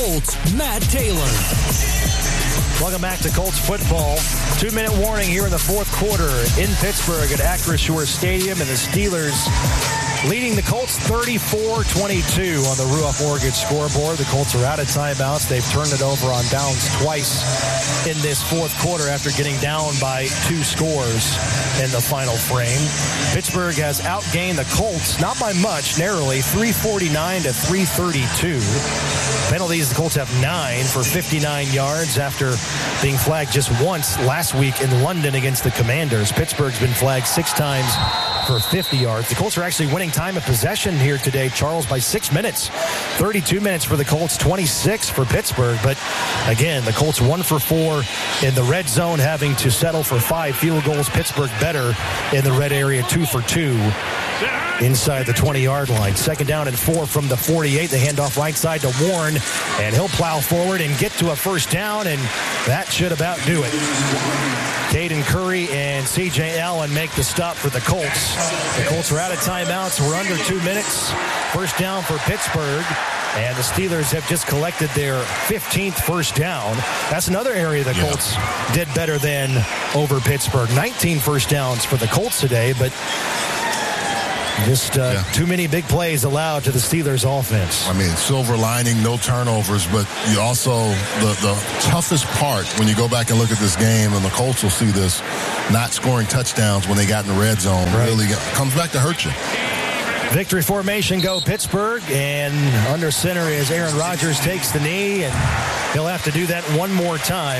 Colts, Matt Taylor. Welcome back to Colts football. 2-minute warning here in the fourth quarter in Pittsburgh at Acrisure Stadium, and the Steelers leading the Colts 34-22 on the Ruoff Mortgage scoreboard. The Colts are out of timeouts. They've turned it over on downs twice in this fourth quarter after getting down by 2 scores in the final frame. Pittsburgh has outgained the Colts, not by much, narrowly, 349 to 332. Penalties, the Colts have 9 for 59 yards after being flagged just once last week in London against the Commanders. Pittsburgh's been flagged 6 times for 50 yards. The Colts are actually winning time of possession here today, Charles, by 6 minutes. 32 minutes for the Colts, 26 for Pittsburgh. But again, the Colts 1 for 4 in the red zone, having to settle for 5 field goals. Pittsburgh better in the red area, 2 for 2 inside the 20-yard line. 2nd down and 4 from the 48. They hand off right side to Warren, and he'll plow forward and get to a first down, and that should about do it. Caden Curry and C.J. Allen make the stop for the Colts. The Colts are out of timeouts. We're under 2 minutes. First down for Pittsburgh. And the Steelers have just collected their 15th first down. That's another area the Colts did better than over Pittsburgh. 19 first downs for the Colts today, but just too many big plays allowed to the Steelers offense. I mean, silver lining, no turnovers, but you also, the toughest part when you go back and look at this game, and the Colts will see this, not scoring touchdowns when they got in the red zone really comes back to hurt you. Victory formation go Pittsburgh, and under center is Aaron Rodgers takes the knee, and he'll have to do that one more time.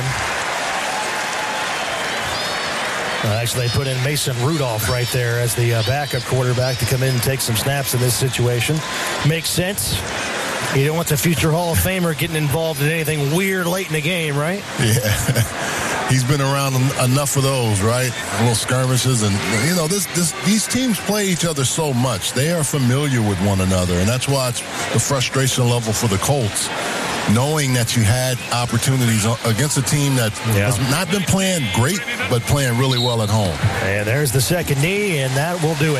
Actually, they put in Mason Rudolph right there as the backup quarterback to come in and take some snaps in this situation. Makes sense. You don't want the future Hall of Famer getting involved in anything weird late in the game, right? Yeah. He's been around enough of those, right? Little skirmishes. And, you know, these teams play each other so much. They are familiar with one another. And that's why it's the frustration level for the Colts, knowing that you had opportunities against a team that has not been playing great, but playing really well at home. And there's the second knee, and that will do it.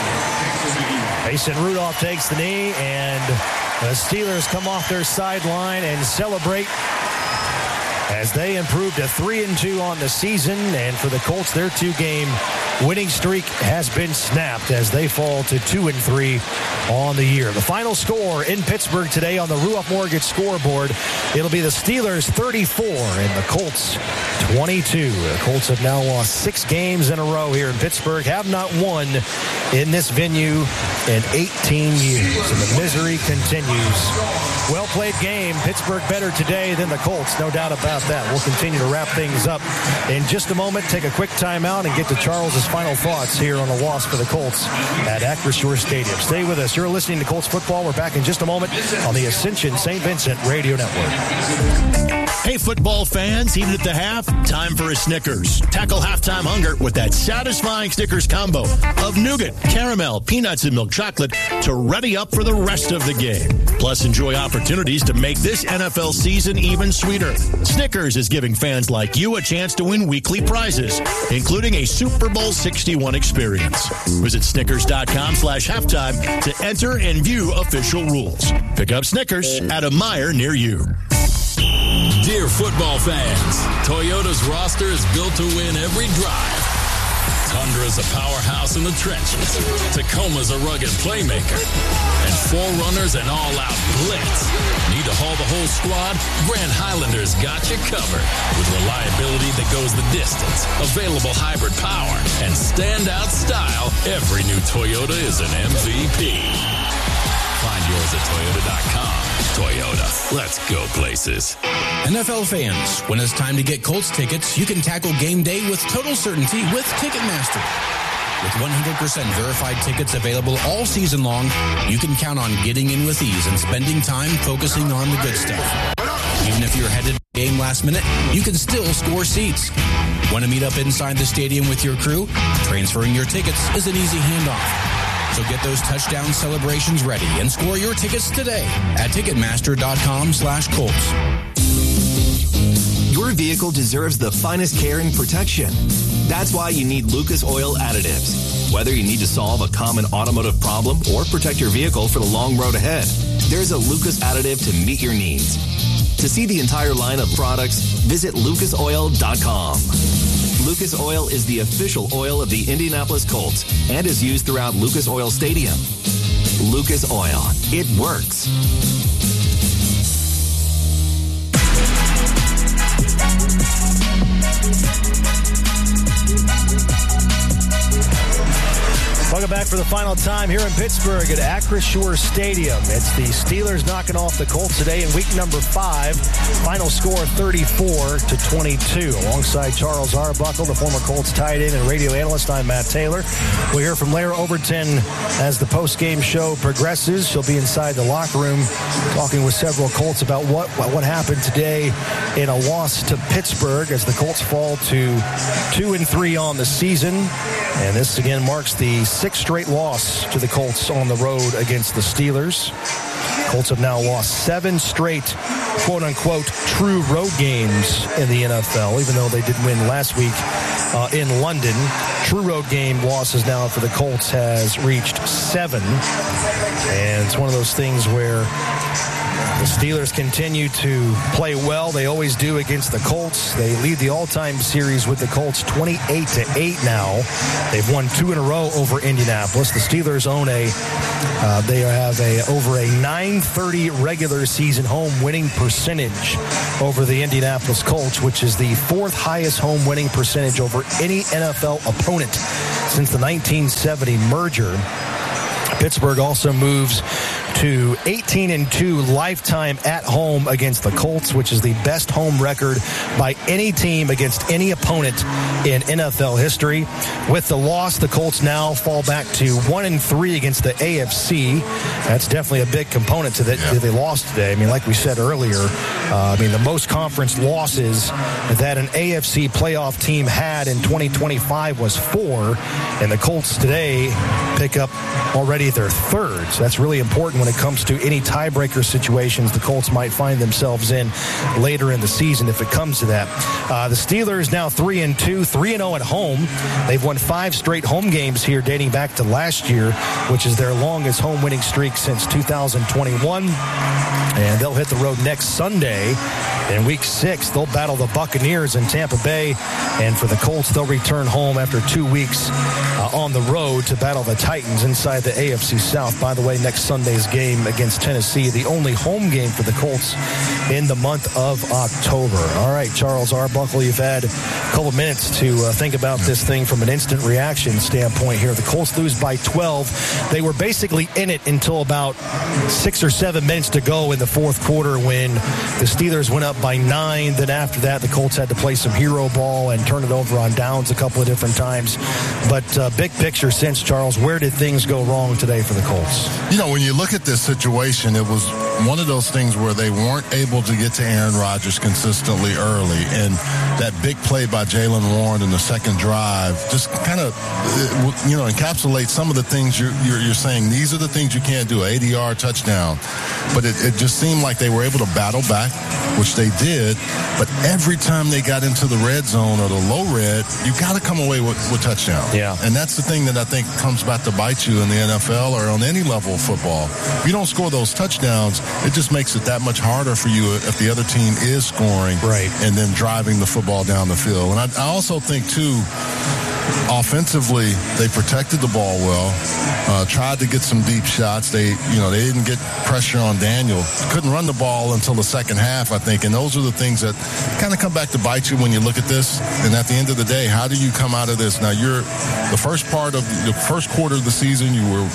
Mason Rudolph takes the knee, and the Steelers come off their sideline and celebrate as they improve to 3-2 on the season. And for the Colts, their 2-game winning streak has been snapped as they fall to 2-3 on the year. The final score in Pittsburgh today on the Ruoff Mortgage scoreboard, it'll be the Steelers 34 and the Colts 22. The Colts have now lost 6 games in a row here in Pittsburgh, have not won in this venue in 18 years, and the misery continues. Well-played game. Pittsburgh better today than the Colts, no doubt about that. We'll continue to wrap things up in just a moment. Take a quick timeout and get to Charles's final thoughts here on the loss for the Colts at Acrisure Stadium. Stay with us. You're listening to Colts Football. We're back in just a moment on the Ascension St. Vincent Radio Network. Hey, football fans, heated at the half? Time for a Snickers. Tackle halftime hunger with that satisfying Snickers combo of nougat, caramel, peanuts, and milk chocolate to ready up for the rest of the game. Plus, enjoy opportunities to make this NFL season even sweeter. Snickers is giving fans like you a chance to win weekly prizes, including a Super Bowl 61 experience. Visit Snickers.com/halftime to enter and view official rules. Pick up Snickers at a Meijer near you. Dear football fans, Toyota's roster is built to win every drive. Tundra's a powerhouse in the trenches. Tacoma's a rugged playmaker. And 4Runner's an all-out blitz. Need to haul the whole squad? Grand Highlander's got you covered. With reliability that goes the distance, available hybrid power, and standout style, every new Toyota is an MVP. Find yours at Toyota.com. Toyota, let's go places. NFL fans, when it's time to get Colts tickets, you can tackle game day with total certainty with Ticketmaster. With 100% verified tickets available all season long, you can count on getting in with ease and spending time focusing on the good stuff. Even if you're headed to the game last minute, you can still score seats. Want to meet up inside the stadium with your crew? Transferring your tickets is an easy handoff. So get those touchdown celebrations ready and score your tickets today at Ticketmaster.com/Colts. Your vehicle deserves the finest care and protection. That's why you need Lucas Oil Additives. Whether you need to solve a common automotive problem or protect your vehicle for the long road ahead, there's a Lucas additive to meet your needs. To see the entire line of products, visit lucasoil.com. Lucas Oil is the official oil of the Indianapolis Colts and is used throughout Lucas Oil Stadium. Lucas Oil. It works. Welcome back for the final time here in Pittsburgh at Acrisure Stadium. It's the Steelers knocking off the Colts today in week number 5. Final score 34-22. Alongside Charles Arbuckle, the former Colts tight end and radio analyst, I'm Matt Taylor. We'll hear from Lara Overton as the post-game show progresses. She'll be inside the locker room talking with several Colts about what happened today in a loss to Pittsburgh as the Colts fall to 2-3 on the season. And this again marks the 6th straight loss to the Colts on the road against the Steelers. Colts have now lost 7 straight, quote-unquote, true road games in the NFL, even though they did win last week in London. True road game losses now for the Colts has reached 7. And it's one of those things where the Steelers continue to play well. They always do against the Colts. They lead the all-time series with the Colts 28-8 now. They've won 2 in a row over Indianapolis. The Steelers own they have over a .930 regular season home winning percentage over the Indianapolis Colts, which is the 4th highest home winning percentage over any NFL opponent since the 1970 merger. Pittsburgh also moves to 18-2 lifetime at home against the Colts, which is the best home record by any team against any opponent in NFL history. With the loss, the Colts now fall back to 1-3 against the AFC. That's definitely a big component to that. They lost today. I mean, like we said earlier, the most conference losses that an AFC playoff team had in 2025 was 4, and the Colts today pick up already their 3rd. So that's really important when it comes to any tiebreaker situations the Colts might find themselves in later in the season if it comes to that. The Steelers now 3-2, 3-0 at home. They've won 5 straight home games here dating back to last year, which is their longest home winning streak since 2021. And they'll hit the road next Sunday. In week 6, they'll battle the Buccaneers in Tampa Bay. And for the Colts, they'll return home after 2 weeks on the road to battle the Titans inside the AFC South. By the way, next Sunday's game against Tennessee, the only home game for the Colts in the month of October. All right, Charles Arbuckle, you've had a couple minutes to think about this thing from an instant reaction standpoint here. The Colts lose by 12. They were basically in it until about 6 or 7 minutes to go in the 4th quarter when the Steelers went up by 9. Then after that, the Colts had to play some hero ball and turn it over on downs a couple of different times. But big picture sense, Charles, where did things go wrong today for the Colts? You know, when you look at this situation, it was one of those things where they weren't able to get to Aaron Rodgers consistently early. And that big play by Jaylen Warren in the second drive just kind of, encapsulates some of the things you're saying. These are the things you can't do, 80-yard touchdown. But it just seemed like they were able to battle back, which they did. But every time they got into the red zone or the low red, you got to come away with touchdown. Yeah. And that's the thing that I think comes back to bite you in the NFL or on any level of football. If you don't score those touchdowns, it just makes it that much harder for you if the other team is scoring and then driving the football down the field. And I also think, too, offensively, they protected the ball well, tried to get some deep shots. They didn't get pressure on Daniel. Couldn't run the ball until the second half, I think. And those are the things that kind of come back to bite you when you look at this. And at the end of the day, how do you come out of this? Now, the first quarter of the season, you were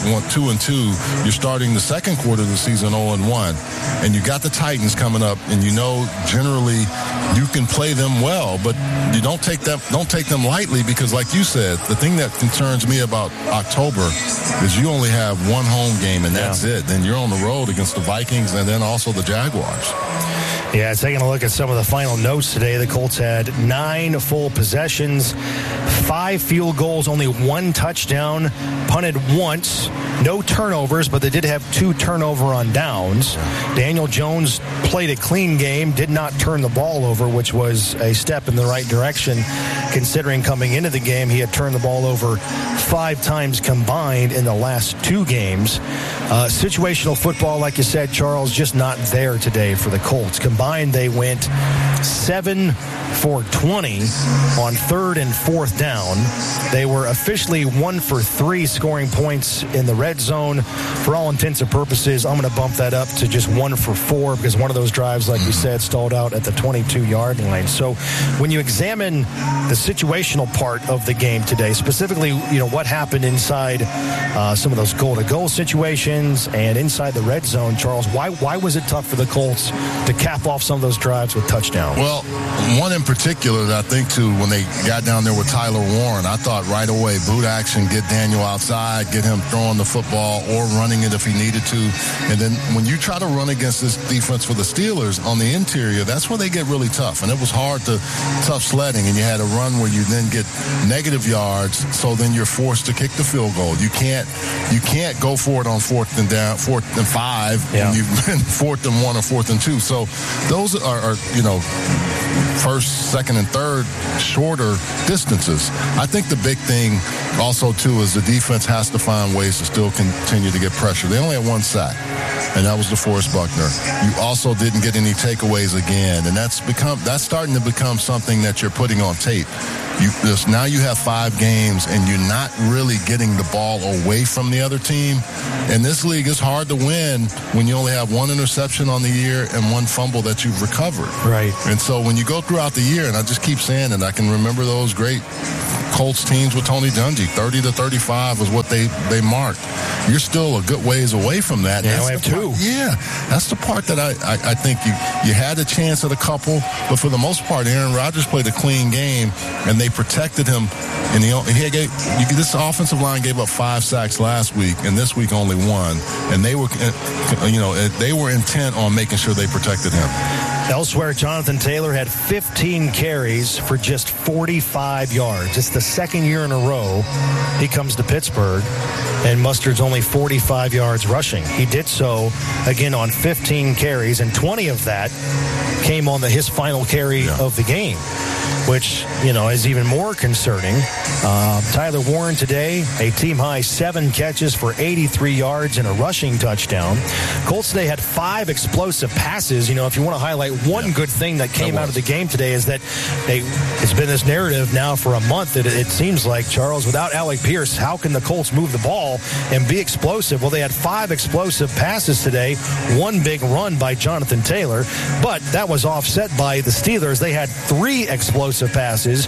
2-2. You're starting the second quarter of the season 0-1. And you got the Titans coming up, and generally you can play them well, but you don't take them lightly because, like you said, the thing that concerns me about October is you only have one home game, and that's it. Then you're on the road against the Vikings and then also the Jaguars. Yeah, taking a look at some of the final notes today, the Colts had 9 full possessions, 5 field goals, only 1 touchdown, punted once, no turnovers, but they did have 2 turnover on downs. Daniel Jones played a clean game, did not turn the ball over, which was a step in the right direction, considering coming into the game he had turned the ball over 5 times combined in the last 2 games. Situational football, like you said, Charles, just not there today for the Colts. Combined, they went 7 for 20 on 3rd and 4th down. They were officially 1 for 3 scoring points in the red zone. For all intents and purposes, I'm going to bump that up to just 1 for 4 because one of those drives, like we said, stalled out at the 22-yard line. So when you examine the situational part of the game today, specifically, what happened inside some of those goal-to-goal situations and inside the red zone, Charles, why was it tough for the Colts to cap off some of those drives with touchdowns? Well, one in particular that I think, too, when they got down there with Tyler Warren, I thought right away, boot action, get Daniel outside, get him throwing the football or running it if he needed to. And then when you try to run against this defense for the Steelers on the interior, that's where they get really tough. And it was tough sledding, and you had a run where you then get negative yards, so then you're forced to kick the field goal. You can't go for it on 4th and 5 when you've been 4th and 1 or 4th and 2. So those are 1st, 2nd, and 3rd shorter distances. I think the big thing also, too, is the defense has to find ways to still continue to get pressure. They only had 1 sack, and that was DeForest Buckner. You also didn't get any takeaways again, and that's starting to become something that you're putting on tape. Now you have 5 games, and you're not really getting the ball away from the other team. In this league, it's hard to win when you only have 1 interception on the year and 1 fumble that you've recovered. Right. And so when you go throughout the year, and I just keep saying it, I can remember those great Colts teams with Tony Dungy. 30-35 was what they marked. You're still a good ways away from that. Yeah, we have 2. Yeah, that's the part that I think you had a chance at a couple, but for the most part, Aaron Rodgers played a clean game, and they protected him. And this offensive line gave up 5 sacks last week, and this week only 1. And they were intent on making sure they protected him. Elsewhere, Jonathan Taylor had 15 carries for just 45 yards. It's the 2nd year in a row he comes to Pittsburgh and musters only 45 yards rushing. He did so, again, on 15 carries, and 20 of that came on his final carry of the game, which, is even more concerning. Tyler Warren today, a team-high 7 catches for 83 yards and a rushing touchdown. Colts today had 5 explosive passes. If you want to highlight one good thing that came out of the game today is that it's been this narrative now for a month that it seems like, Charles, without Alec Pierce, how can the Colts move the ball and be explosive? Well, they had 5 explosive passes today, 1 big run by Jonathan Taylor, but that was offset by the Steelers. They had 3 explosive passes,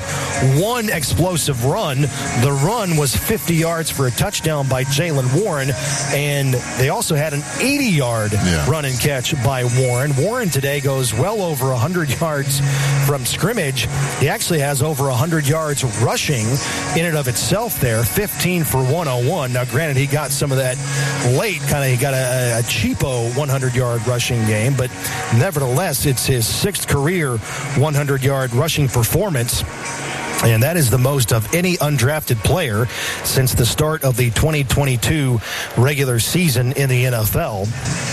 1 explosive run. The run was 50 yards for a touchdown by Jaylen Warren, and they also had an 80-yard run and catch by Warren. Warren today goes well over 100 yards from scrimmage. He actually has over 100 yards rushing in and of itself there, 15 for 101. Now, granted, he got some of that late, he got a cheapo 100-yard rushing game, but nevertheless, it's his 6th career 100-yard rushing performance. And that is the most of any undrafted player since the start of the 2022 regular season in the NFL.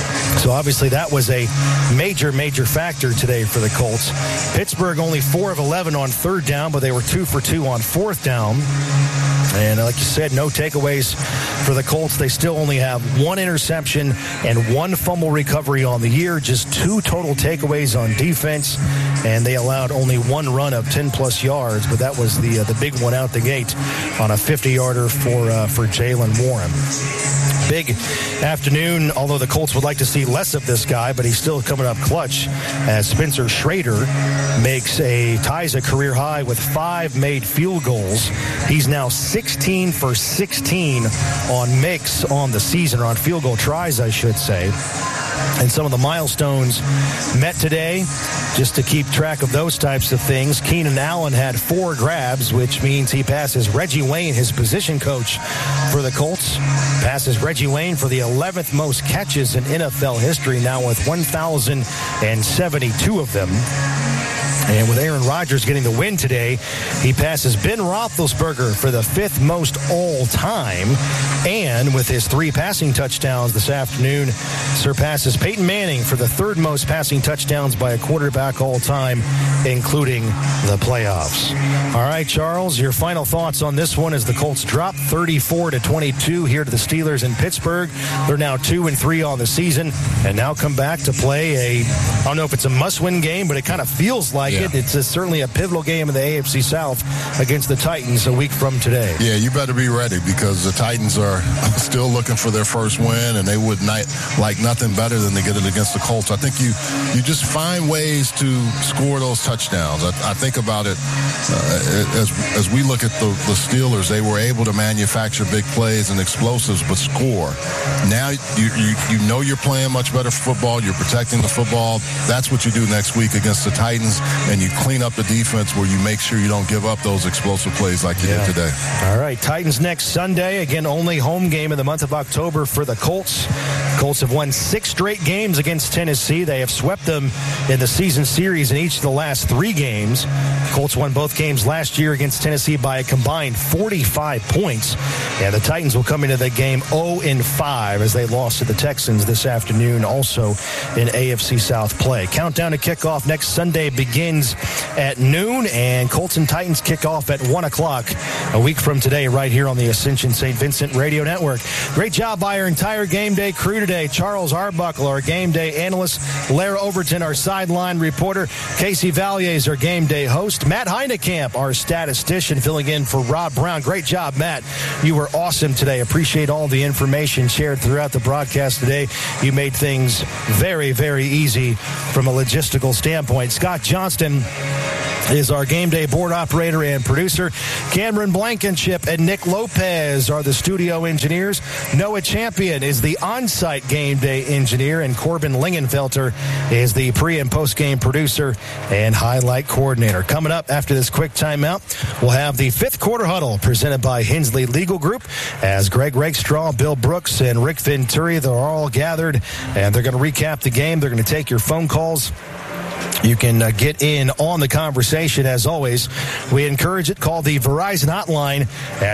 So obviously that was a major factor today for the Colts. Pittsburgh only 4 of 11 on 3rd down, but they were 2 for 2 on 4th down. And like you said, no takeaways for the Colts. They still only have 1 interception and 1 fumble recovery on the year, just 2 total takeaways on defense, and they allowed only 1 run of 10-plus yards, but that was the big one out the gate on a 50-yarder for Jaylen Warren. Big afternoon, although the Colts would like to see less of this guy, but he's still coming up clutch as Spencer Schrader ties a career high with 5 made field goals. He's now 16 for 16 on makes on the season, or on field goal tries, I should say. And some of the milestones met today. Just to keep track of those types of things, Keenan Allen had 4 grabs, which means he passes Reggie Wayne, his position coach for the Colts. Passes Reggie Wayne for the 11th most catches in NFL history, now with 1,072 of them. And with Aaron Rodgers getting the win today, he passes Ben Roethlisberger for the 5th most all-time. And with his 3 passing touchdowns this afternoon, surpasses Peyton Manning for the 3rd most passing touchdowns by a quarterback all-time, including the playoffs. All right, Charles, your final thoughts on this one as the Colts drop 34-22 here to the Steelers in Pittsburgh. They're now 2-3 on the season and now come back to play I don't know if it's a must-win game, but it kind of feels like it. It's certainly a pivotal game in the AFC South against the Titans a week from today. Yeah, you better be ready because the Titans are still looking for their first win, and they would like nothing better than to get it against the Colts. I think you just find ways to score those touchdowns. I think about it as we look at the Steelers, they were able to manufacture big plays and explosives, but score. Now you know you're playing much better football. You're protecting the football. That's what you do next week against the Titans, and you clean up the defense where you make sure you don't give up those explosive plays like you did today. All right, Titans next Sunday. Again, only home game in the month of October for the Colts. Colts have won 6 straight games against Tennessee. They have swept them in the season series in each of the last 3 games. Colts won both games last year against Tennessee by a combined 45 points. And the Titans will come into the game 0-5 as they lost to the Texans this afternoon, also in AFC South play. Countdown to kickoff next Sunday begins at noon, and Colts and Titans kick off at 1 o'clock a week from today right here on the Ascension St. Vincent Radio Network. Great job by our entire game day crew today. Charles Arbuckle, our game day analyst. Lara Overton, our sideline reporter. Casey Valliers, our game day host. Matt Heinekamp, our statistician, filling in for Rob Brown. Great job, Matt. You were awesome today. Appreciate all the information shared throughout the broadcast today. You made things very, very easy from a logistical standpoint. Scott Johnston is our game day board operator and producer. Cameron Blankenship and Nick Lopez are the studio engineers. Noah Champion is the on-site game day engineer, and Corbin Lingenfelter is the pre- and post-game producer and highlight coordinator. Coming up after this quick timeout, we'll have the 5th quarter huddle presented by Hensley Legal Group as Greg Rakestraw, Bill Brooks, and Rick Venturi, they're all gathered, and they're going to recap the game. They're going to take your phone calls. You can get in on the conversation. As always, we encourage it. Call the Verizon hotline at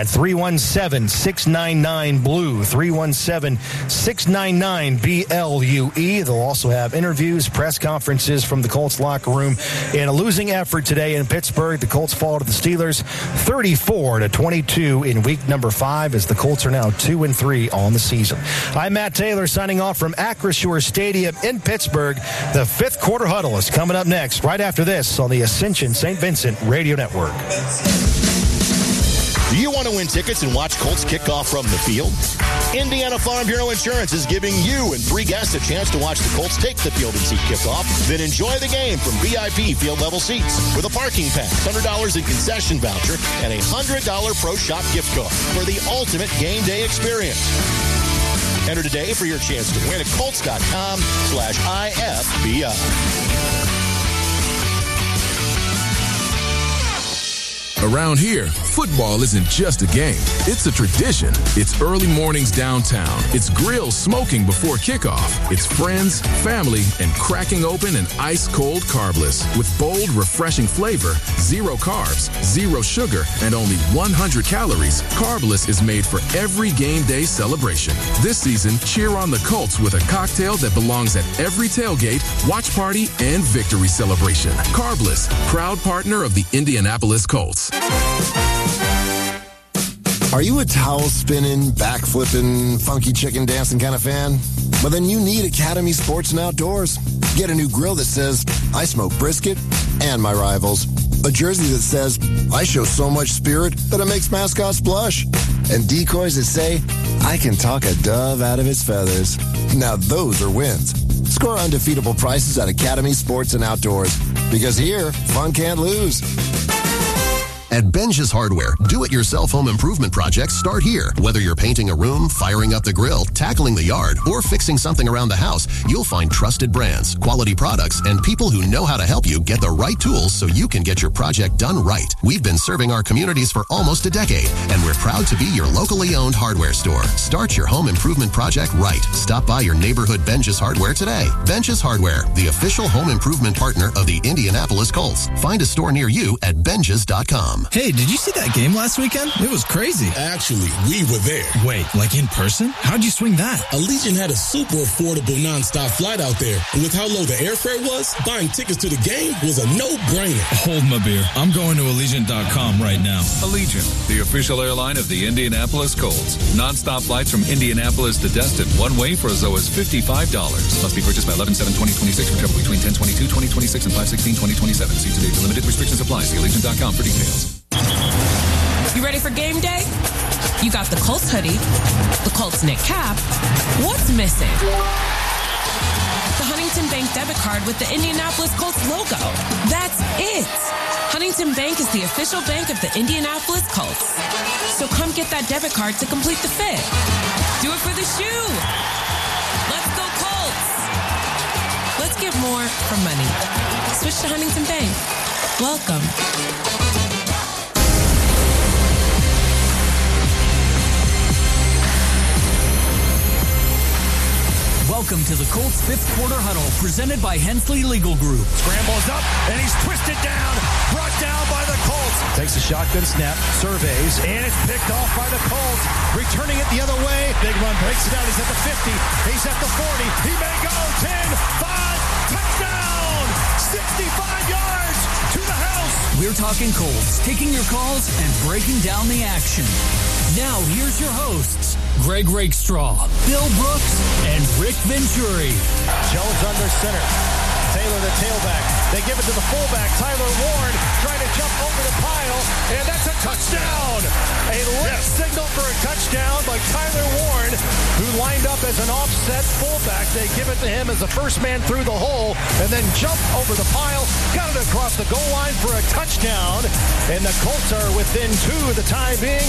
317-699-BLUE, 317-699-BLUE. They'll also have interviews, press conferences from the Colts locker room. In a losing effort today in Pittsburgh, the Colts fall to the Steelers 34-22 in week number 5 as the Colts are now 2-3 on the season. I'm Matt Taylor signing off from Acrisure Stadium in Pittsburgh. The 5th quarter huddle is coming up next, right after this on the Ascension St. Vincent Radio Network. Do you want to win tickets and watch Colts kickoff from the field? Indiana Farm Bureau Insurance is giving you and 3 guests a chance to watch the Colts take the field and seat kickoff, then enjoy the game from VIP field level seats with a parking pass, $100 in concession voucher, and a $100 Pro Shop gift card for the ultimate game day experience. Enter today for your chance to win at Colts.com/IFBI. Around here, football isn't just a game. It's a tradition. It's early mornings downtown. It's grills smoking before kickoff. It's friends, family, and cracking open an ice-cold Carbless. With bold, refreshing flavor, 0 carbs, 0 sugar, and only 100 calories, Carbless is made for every game day celebration. This season, cheer on the Colts with a cocktail that belongs at every tailgate, watch party, and victory celebration. Carbless, proud partner of the Indianapolis Colts. Are you a towel spinning, back flipping, funky chicken dancing kind of fan? Well, then you need Academy Sports and Outdoors. Get a new grill that says, I smoke brisket and my rivals. A jersey that says, I show so much spirit that it makes mascots blush. And decoys that say, I can talk a dove out of its feathers. Now those are wins. Score undefeatable prices at Academy Sports and Outdoors. Because here, fun can't lose. At Benja's Hardware, do-it-yourself home improvement projects start here. Whether you're painting a room, firing up the grill, tackling the yard, or fixing something around the house, you'll find trusted brands, quality products, and people who know how to help you get the right tools so you can get your project done right. We've been serving our communities for almost a decade, and we're proud to be your locally owned hardware store. Start your home improvement project right. Stop by your neighborhood Benja's Hardware today. Benja's Hardware, the official home improvement partner of the Indianapolis Colts. Find a store near you at benjas.com. Hey, did you see that game last weekend? It was crazy. Actually, we were there. Wait, like in person? How'd you swing that? Allegiant had a super affordable nonstop flight out there. And with how low the airfare was, buying tickets to the game was a no-brainer. Hold my beer. I'm going to Allegiant.com right now. Allegiant, the official airline of the Indianapolis Colts. Nonstop flights from Indianapolis to Destin, one way for as low as $55. Must be purchased by 11/7/2026 for travel between 10/22/2026 and 5/16/2027. See today for limited restrictions apply. See Allegiant.com for details. You ready for game day? You got the Colts hoodie, the Colts knit cap. What's missing? The Huntington Bank debit card with the Indianapolis Colts logo. That's it. Huntington Bank is the official bank of the Indianapolis Colts. So come get that debit card to complete the fit. Do it for the shoe. Let's go Colts. Let's get more for money. Switch to Huntington Bank. Welcome. Welcome to the Colts fifth quarter huddle, presented by Hensley Legal Group. Scrambles up, and he's twisted down, brought down by the Colts. Takes a shotgun snap, surveys, and it's picked off by the Colts. Returning it the other way. Big run, breaks it out. He's at the 50. He's at the 40. He may go 10, 5, touchdown! 65 yards to the house. We're talking Colts, taking your calls and breaking down the action. Now, here's your hosts, Greg Rakestraw, Bill Brooks, and Rick Venturi. Jones under center. Taylor, the tailback. They give it to the fullback, Tyler Warren, trying to jump over the pile, and that's a touchdown. A left signal for a touchdown by Tyler Warren, who lined up as an offset fullback. They give it to him as the first man through the hole, and then jump over the pile, got it across the goal line for a touchdown, and the Colts are within 2 the time being,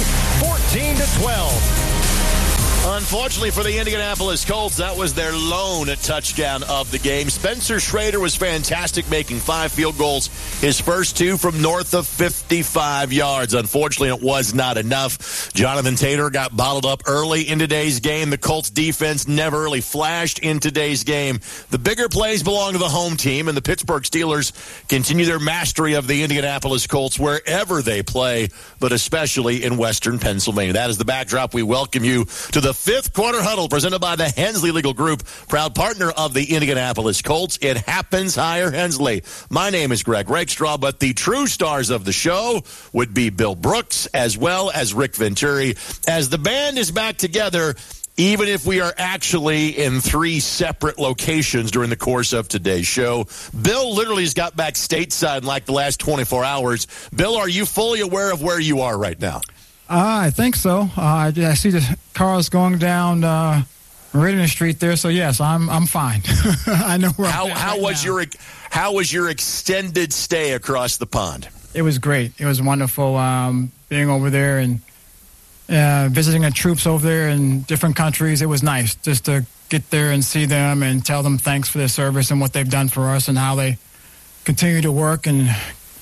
14-12. Unfortunately for the Indianapolis Colts, that was their lone touchdown of the game. Spencer Schrader was fantastic, making 5 field goals, his first 2 from north of 55 yards. Unfortunately, it was not enough. Jonathan Taylor got bottled up early in today's game. The Colts defense never really flashed in today's game. The bigger plays belong to the home team, and the Pittsburgh Steelers continue their mastery of the Indianapolis Colts wherever they play, but especially in Western Pennsylvania. That is the backdrop. We welcome you to the fifth quarter huddle presented by the Hensley Legal Group, proud partner of the Indianapolis Colts. It happens higher Hensley. My name is Greg Rakestraw, but the true stars of the show would be Bill Brooks as well as Rick Venturi. As the band is back together, even if we are actually in 3 separate locations during the course of today's show, Bill literally just got back stateside in like the last 24 hours. Bill, are you fully aware of where you are right now? I think so. I see the cars going down Meridian Street there, so yes, I'm fine. I know where I'm at how was your extended stay across the pond? It was great. It was wonderful being over there and visiting the troops over there in different countries. It was nice just to get there and see them and tell them thanks for their service and what they've done for us and how they continue to work and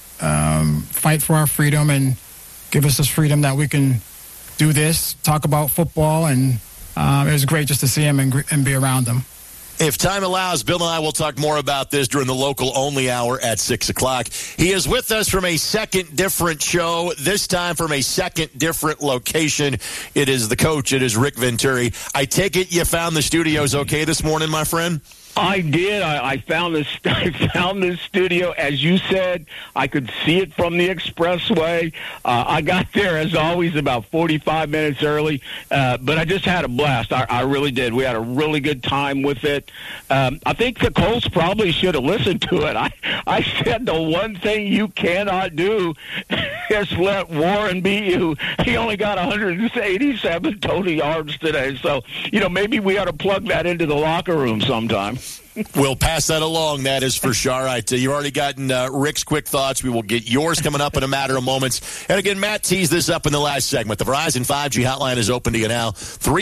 fight for our freedom and give us this freedom that we can do this, talk about football, and it was great just to see him and be around them. If time allows, Bill and I will talk more about this during the local-only hour at 6 o'clock. He is with us from a second different show, this time from a second different location. It is the coach. It is Rick Venturi. I take it you found the studios okay this morning, my friend? I did. I found this studio, as you said. I could see it from the expressway. I got there, as always, about 45 minutes early, but I just had a blast. I really did. We had a really good time with it. I think the Colts probably should have listened to it. I said the one thing you cannot do is let Warren beat you. He only got 187 total yards today. So, maybe we ought to plug that into the locker room sometime. We'll pass that along, that is for sure. All right, you've already gotten Rick's quick thoughts. We will get yours coming up in a matter of moments. And again, Matt teased this up in the last segment. The Verizon 5G hotline is open to you now,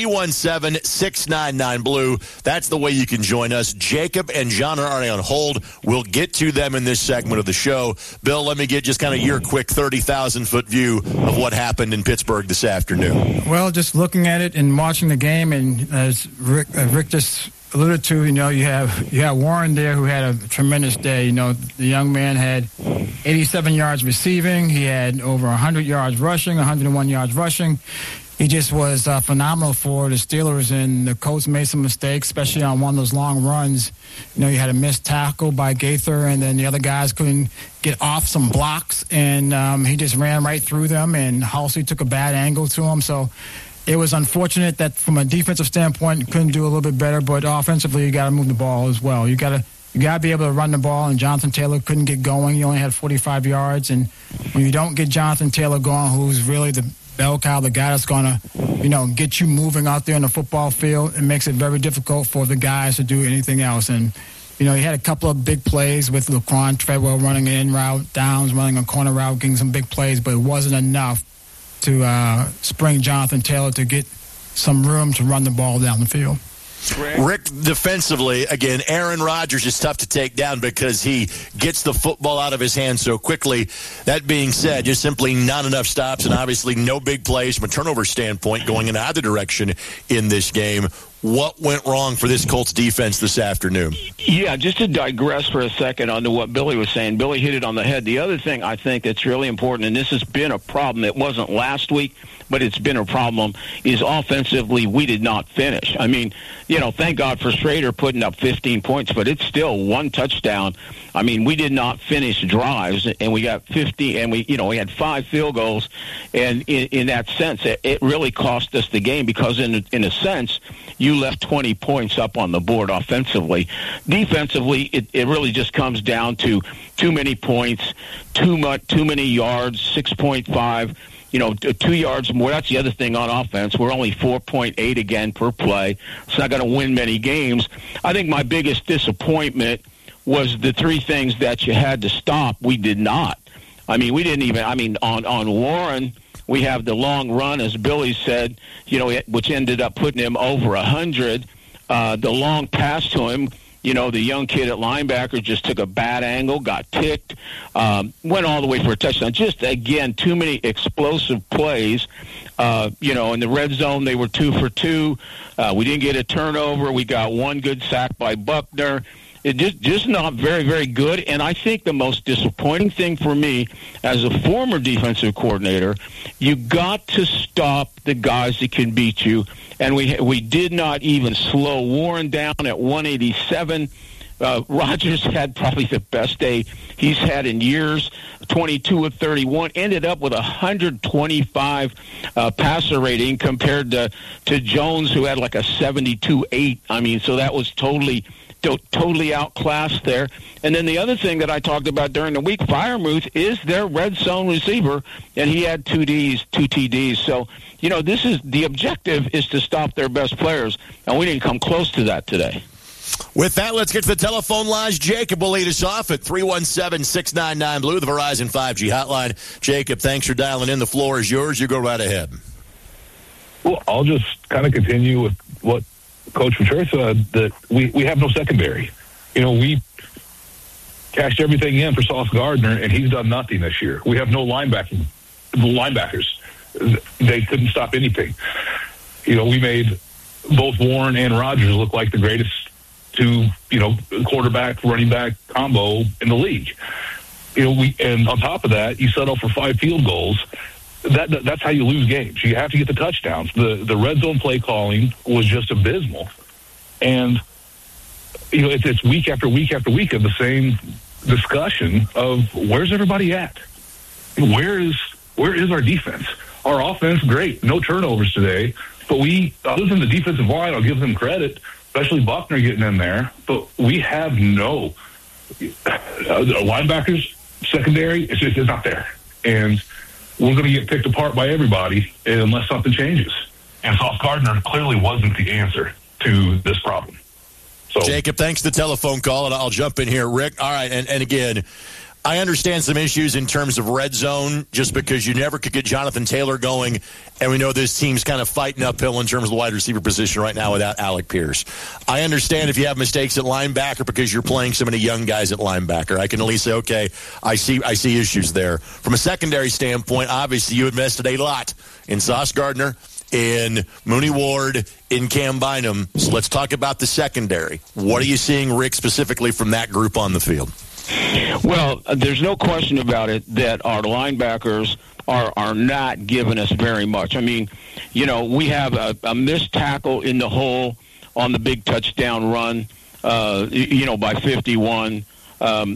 317-699-BLUE. That's the way you can join us. Jacob and John are already on hold. We'll get to them in this segment of the show. Bill, let me get just kind of your quick 30,000-foot view of what happened in Pittsburgh this afternoon. Well, just looking at it and watching the game, and as Rick just alluded to, you have Warren there who had a tremendous day. The young man had 87 yards receiving. He had over 100 yards rushing, 101 yards rushing. He just was phenomenal for the Steelers, and the Colts made some mistakes, especially on one of those long runs. You had a missed tackle by Gaither, and then the other guys couldn't get off some blocks, and he just ran right through them, and Halsey took a bad angle to him. So it was unfortunate that from a defensive standpoint, you couldn't do a little bit better, but offensively, you got to move the ball as well. You got to be able to run the ball, and Jonathan Taylor couldn't get going. He only had 45 yards, and when you don't get Jonathan Taylor going, who's really the bell cow, the guy that's going to, get you moving out there on the football field, it makes it very difficult for the guys to do anything else. And, he had a couple of big plays with Laquan Treadwell running an in route, Downs running a corner route, getting some big plays, but it wasn't enough to spring Jonathan Taylor to get some room to run the ball down the field. Rick, defensively, again, Aaron Rodgers is tough to take down because he gets the football out of his hands so quickly. That being said, just simply not enough stops and obviously no big plays from a turnover standpoint going in either direction in this game. What went wrong for this Colts defense this afternoon? Yeah, just to digress for a second onto what Billy was saying. Billy hit it on the head. The other thing I think that's really important, and this has been a problem, it wasn't last week, but it's been a problem, is offensively we did not finish. I mean, thank God for Schrader putting up 15 points, but it's still one touchdown. I mean, we did not finish drives, and we got 50, and we had 5 field goals, and in that sense, it really cost us the game because in a sense, you left 20 points up on the board offensively. Defensively, it really just comes down to too many points, too many yards, 6.5. 2 yards more. That's the other thing on offense. We're only 4.8 again per play. It's not going to win many games. I think my biggest disappointment was the 3 things that you had to stop. We did not. I mean, we didn't even. I mean, on Warren, we have the long run, as Billy said, which ended up putting him over 100. The long pass to him. The young kid at linebacker just took a bad angle, got ticked, went all the way for a touchdown. Just, again, too many explosive plays. In the red zone, they were 2 for 2. We didn't get a turnover. We got 1 good sack by Buckner. It just not very, very good. And I think the most disappointing thing for me as a former defensive coordinator, you got to stop the guys that can beat you. And we did not even slow Warren down at 187. Rodgers had probably the best day he's had in years, 22 of 31, ended up with 125 passer rating compared to Jones, who had like a 72-8. I mean, so that was totally outclassed there. And then the other thing that I talked about during the week, Freiermuth is their red zone receiver, and he had 2 TDs. So, this is the objective is to stop their best players, and we didn't come close to that today. With that, let's get to the telephone lines. Jacob will lead us off at 317-699-BLUE, the Verizon 5G hotline. Jacob, thanks for dialing in. The floor is yours. You go right ahead. Well, I'll just kind of continue with what Coach Ventura said, that we have no secondary. We cashed everything in for Sauce Gardner, and he's done nothing this year. We have no linebackers. They couldn't stop anything. We made both Warren and Rodgers look like the greatest 2, quarterback, running back combo in the league. And on top of that, you settle for 5 field goals. That's how you lose games. You have to get the touchdowns. The red zone play calling was just abysmal. And, it's week after week after week of the same discussion of where's everybody at? Where is our defense? Our offense, great. No turnovers today. But other than the defensive line, I'll give them credit, especially Buckner getting in there. But we have no linebackers, secondary, it's not there. And we're going to get picked apart by everybody unless something changes. And Sauce Gardner clearly wasn't the answer to this problem. So, Jacob, thanks for the telephone call, and I'll jump in here. Rick, all right, and again, I understand some issues in terms of red zone just because you never could get Jonathan Taylor going, and we know this team's kind of fighting uphill in terms of the wide receiver position right now without Alec Pierce. I understand if you have mistakes at linebacker because you're playing so many young guys at linebacker. I can at least say, okay, I see issues there. From a secondary standpoint, obviously you invested a lot in Sauce Gardner, in Mooney Ward, in Cam Bynum. So let's talk about the secondary. What are you seeing, Rick, specifically from that group on the field? Well, there's no question about it that our linebackers are not giving us very much. I mean, we have a missed tackle in the hole on the big touchdown run, by 51. Right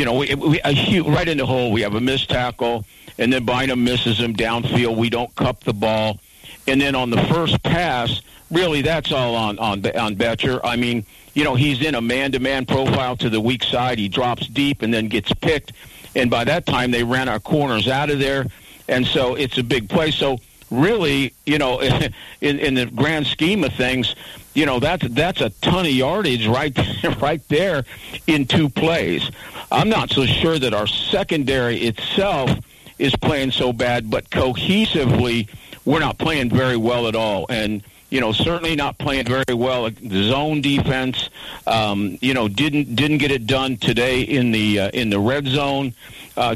in the hole, we have a missed tackle, and then Bynum misses him downfield. We don't cup the ball. And then on the first pass, really that's all on Betcher. I mean, he's in a man-to-man profile to the weak side. He drops deep and then gets picked. And by that time, they ran our corners out of there. And so it's a big play. So really, in the grand scheme of things, that's a ton of yardage right there in 2 plays. I'm not so sure that our secondary itself is playing so bad, but cohesively, we're not playing very well at all. And certainly not playing very well. The zone defense, didn't get it done today in the red zone. And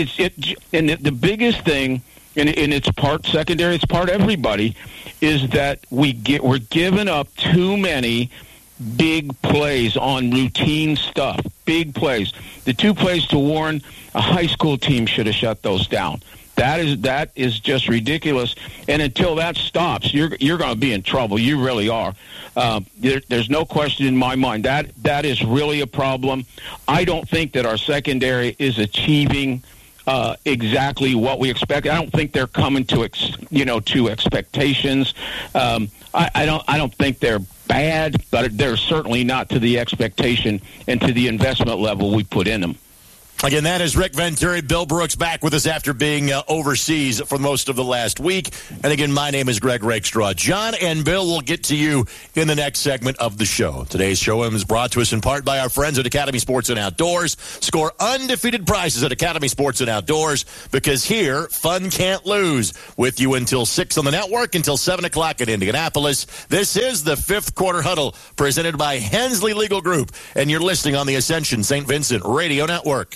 the biggest thing, and it's part secondary, it's part everybody, is that we're giving up too many big plays on routine stuff. Big plays. The 2 plays to Warren, a high school team should have shut those down. That is just ridiculous. And until that stops, you're going to be in trouble. You really are. There's no question in my mind that is really a problem. I don't think that our secondary is achieving exactly what we expect. I don't think they're coming to expectations. I don't think they're bad, but they're certainly not to the expectation and to the investment level we put in them. Again, that is Rick Venturi. Bill Brooks back with us after being overseas for most of the last week. And again, my name is Greg Rakestraw. John and Bill will get to you in the next segment of the show. Today's show is brought to us in part by our friends at Academy Sports and Outdoors. Score undefeated prizes at Academy Sports and Outdoors because here, fun can't lose. With you until 6 on the network, until 7 o'clock in Indianapolis. This is the 5th Quarter Huddle presented by Hensley Legal Group. And you're listening on the Ascension St. Vincent Radio Network.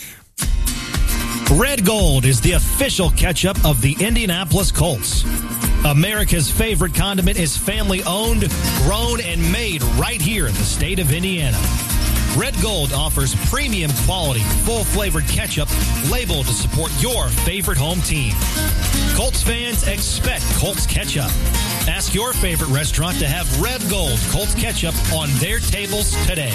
Red Gold is the official ketchup of the Indianapolis Colts. America's favorite condiment is family-owned, grown, and made right here in the state of Indiana. Red Gold offers premium quality, full-flavored ketchup labeled to support your favorite home team. Colts fans expect Colts ketchup. Ask your favorite restaurant to have Red Gold Colts ketchup on their tables today.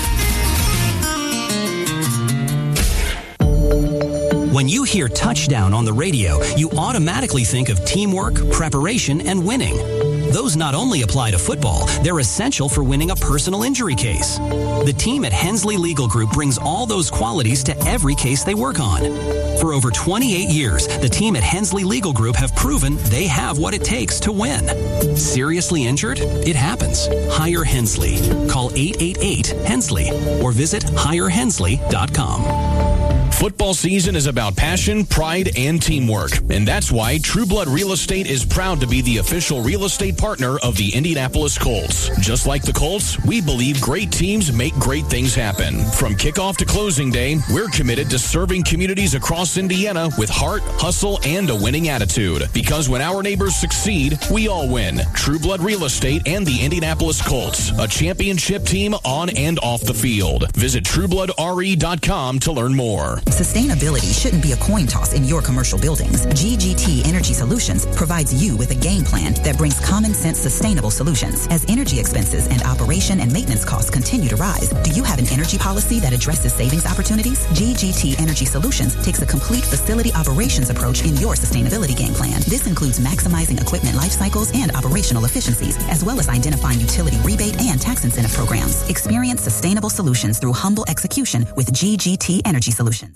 When you hear touchdown on the radio, you automatically think of teamwork, preparation, and winning. Those not only apply to football, they're essential for winning a personal injury case. The team at Hensley Legal Group brings all those qualities to every case they work on. For over 28 years, the team at Hensley Legal Group have proven they have what it takes to win. Seriously injured? It happens. Hire Hensley. Call 888-HENSLEY or visit hirehensley.com. Football season is about passion, pride, and teamwork. And that's why True Blood Real Estate is proud to be the official real estate partner of the Indianapolis Colts. Just like the Colts, we believe great teams make great things happen. From kickoff to closing day, we're committed to serving communities across Indiana with heart, hustle, and a winning attitude. Because when our neighbors succeed, we all win. True Blood Real Estate and the Indianapolis Colts, a championship team on and off the field. Visit TrueBloodRE.com to learn more. Sustainability shouldn't be a coin toss in your commercial buildings. GGT Energy Solutions provides you with a game plan that brings common sense sustainable solutions. As energy expenses and operation and maintenance costs continue to rise, do you have an energy policy that addresses savings opportunities? GGT Energy Solutions takes a complete facility operations approach in your sustainability game plan. This includes maximizing equipment life cycles and operational efficiencies, as well as identifying utility rebate and tax incentive programs. Experience sustainable solutions through humble execution with GGT Energy Solutions.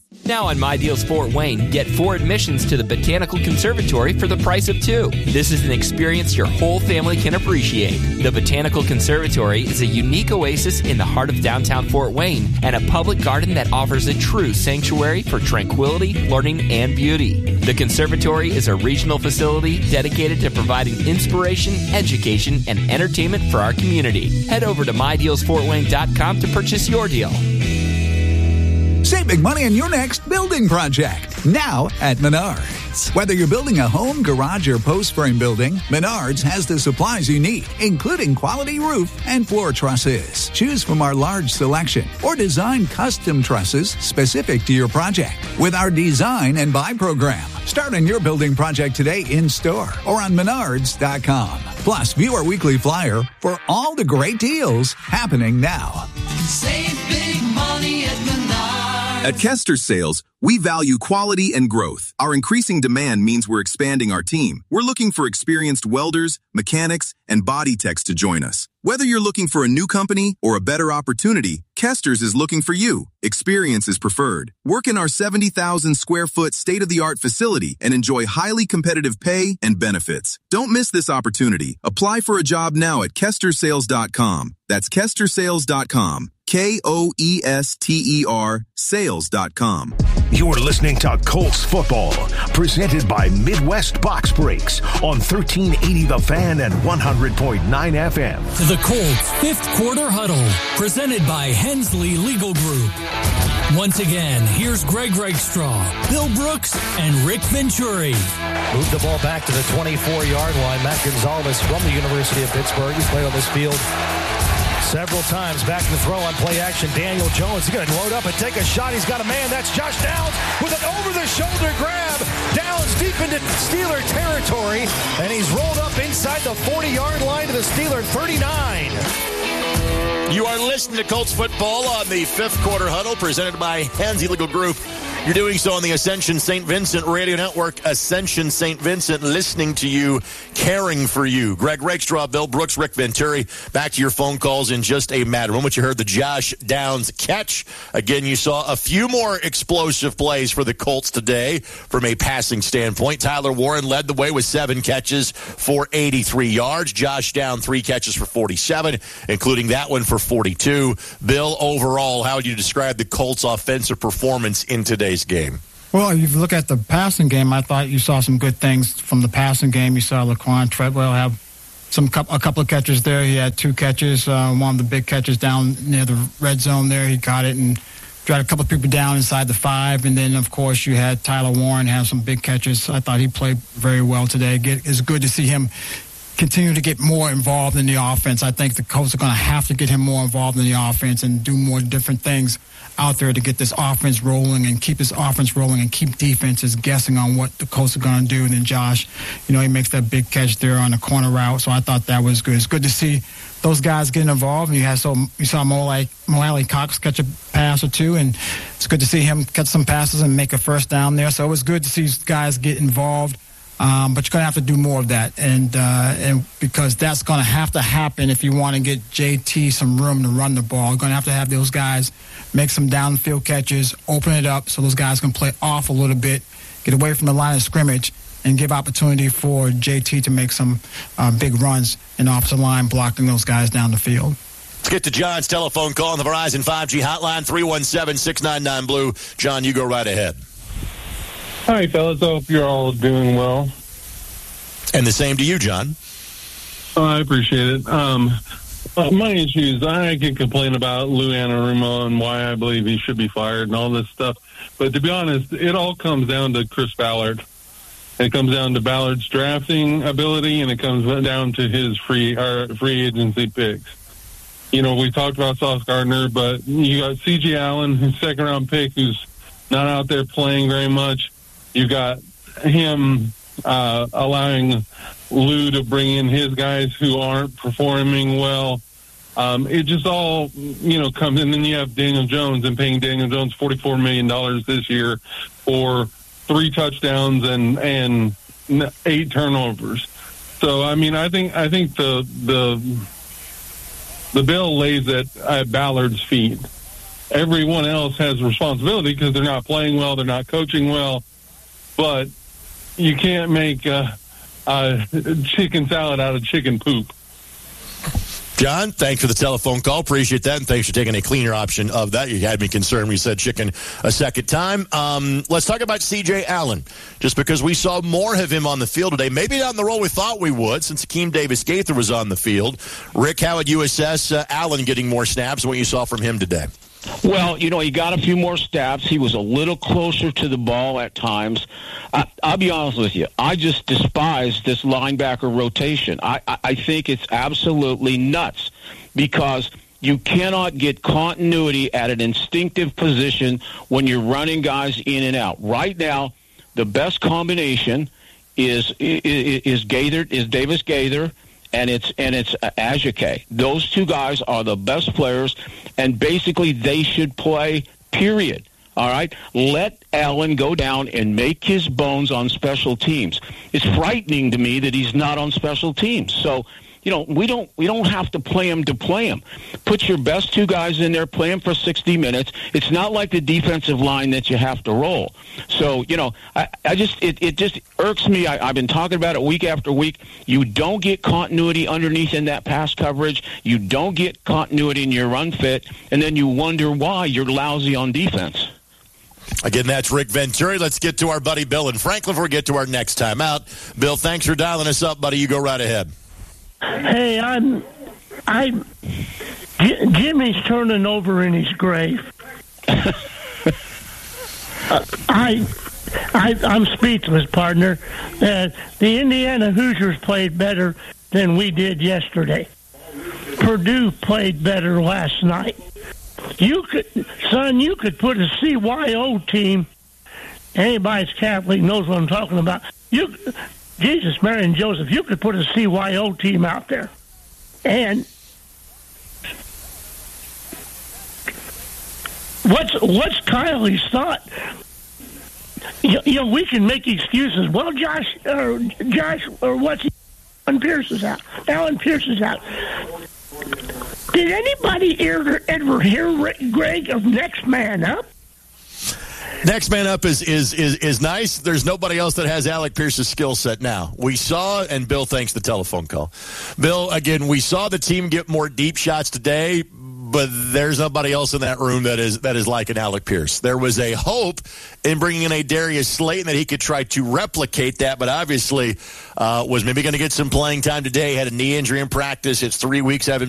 Now on My Deals Fort Wayne, get 4 admissions to the Botanical Conservatory for the price of 2. This is an experience your whole family can appreciate. The Botanical Conservatory is a unique oasis in the heart of downtown Fort Wayne and a public garden that offers a true sanctuary for tranquility, learning, and beauty. The conservatory is a regional facility dedicated to providing inspiration, education, and entertainment for our community. Head over to MyDealsFortWayne.com to purchase your deal. Save big money on your next building project, now at Menards. Whether you're building a home, garage, or post frame building, Menards has the supplies you need, including quality roof and floor trusses. Choose from our large selection or design custom trusses specific to your project with our Design and Buy program. Start on your building project today in store or on Menards.com. Plus, view our weekly flyer for all the great deals happening now. Save big money at Menards. At Kester Sales, we value quality and growth. Our increasing demand means we're expanding our team. We're looking for experienced welders, mechanics, and body techs to join us. Whether you're looking for a new company or a better opportunity, Kester's is looking for you. Experience is preferred. Work in our 70,000 square foot state-of-the-art facility and enjoy highly competitive pay and benefits. Don't miss this opportunity. Apply for a job now at KesterSales.com. That's KesterSales.com. KOESTER sales.com. You're listening to Colts football, presented by Midwest Box Breaks on 1380 The Fan and 100.9 FM. The Colts fifth quarter huddle, presented by Hensley Legal Group. Once again, here's Greg Rakestraw, Bill Brooks, and Rick Venturi. Move the ball back to the 24-yard line. Matt Gonzalez from the University of Pittsburgh. He's played on this field several times. Back to the throw on play action. Daniel Jones. He's going to load up and take a shot. He's got a man. That's Josh Downs with an over-the-shoulder grab. Downs deep into Steeler territory, and he's rolled up inside the 40-yard line to the Steeler 39. You are listening to Colts football on the fifth quarter huddle, presented by Hensley Legal Group. You're doing so on the Ascension St. Vincent Radio Network. Ascension St. Vincent, listening to you, caring for you. Greg Rakestraw, Bill Brooks, Rick Venturi. Back to your phone calls in just a matter of moments. You heard the Josh Downs catch. Again, you saw a few more explosive plays for the Colts today from a passing standpoint. Tyler Warren led the way with 7 catches for 83 yards. Josh Downs, 3 catches for 47, including that one for 42. Bill, overall, how would you describe the Colts' offensive performance in today's game? Well, if you look at the passing game, I thought you saw some good things from the passing game. You saw Laquan Treadwell have a couple of catches there. He had 2 catches, one of the big catches down near the red zone there. He got it and got a couple of people down inside the 5. And then, of course, you had Tyler Warren have some big catches. I thought he played very well today. It's good to see him continue to get more involved in the offense. I think the Colts are going to have to get him more involved in the offense and do more different things out there to get this offense rolling and keep this offense rolling and keep defenses guessing on what the Colts are going to do. And then Josh, he makes that big catch there on the corner route. So I thought that was good. It's good to see those guys getting involved. And you saw Mo Cox catch a pass or 2, and it's good to see him catch some passes and make a first down there. So it was good to see guys get involved. But you're going to have to do more of that, and because that's going to have to happen if you want to get JT some room to run the ball. You're going to have those guys make some downfield catches, open it up so those guys can play off a little bit, get away from the line of scrimmage, and give opportunity for JT to make some big runs in the offensive line, blocking those guys down the field. Let's get to John's telephone call on the Verizon 5G hotline, 317-699-BLUE. John, you go right ahead. Hi, fellas. I hope you're all doing well. And the same to you, John. I appreciate it. My issues, I can complain about Lou Anarumo and why I believe he should be fired and all this stuff. But to be honest, it all comes down to Chris Ballard. It comes down to Ballard's drafting ability, and it comes down to his free agency picks. We talked about Sauce Gardner, but you got C.J. Allen, his second-round pick, who's not out there playing very much. You got him allowing Lou to bring in his guys who aren't performing well. It just all, comes in. And then you have Daniel Jones and paying Daniel Jones $44 million this year for 3 touchdowns and 8 turnovers. So, I think the bill lays at Ballard's feet. everyone else has responsibility because they're not playing well, they're not coaching well. But you can't make a chicken salad out of chicken poop. John, thanks for the telephone call. Appreciate that, and thanks for taking a cleaner option of that. You had me concerned when you said chicken a second time. Let's talk about C.J. Allen, just because we saw more of him on the field today. Maybe not in the role we thought we would, since Akeem Davis-Gaither was on the field. Rick, how would you assess Allen getting more snaps and what you saw from him today? Well, he got a few more snaps. He was a little closer to the ball at times. I'll be honest with you. I just despise this linebacker rotation. I think it's absolutely nuts because you cannot get continuity at an instinctive position when you're running guys in and out. Right now, the best combination is Davis-Gaither. And it's Ajuke. Those two guys are the best players, and basically they should play, period. All right? Let Allen go down and make his bones on special teams. It's frightening to me that he's not on special teams. So, we don't have to play him to play him. Put your best two guys in there, play them for 60 minutes. It's not like the defensive line that you have to roll. So, it just irks me. I've been talking about it week after week. You don't get continuity underneath in that pass coverage. You don't get continuity in your run fit, and then you wonder why you're lousy on defense. Again, that's Rick Venturi. Let's get to our buddy Bill in Franklin before we get to our next time out. Bill, thanks for dialing us up, buddy. You go right ahead. Hey, Jimmy's turning over in his grave. I'm speechless, partner. The Indiana Hoosiers played better than we did yesterday. Purdue played better last night. You could put a CYO team. Anybody's Catholic knows what I'm talking about. Jesus, Mary, and Joseph, you could put a CYO team out there. And what's Kylie's thought? We can make excuses. Well, Josh, or what's Alan Pierce is out. Alan Pierce is out. Did anybody ever hear Greg of Next Man Up? Next man up is nice. There's nobody else that has Alec Pierce's skill set now. We saw, and Bill, thanks for the telephone call. Bill, again, we saw the team get more deep shots today, but there's nobody else in that room that is like an Alec Pierce. There was a hope in bringing in a Darius Slayton that he could try to replicate that, but obviously was maybe going to get some playing time today. Had a knee injury in practice. It's 3 weeks, haven't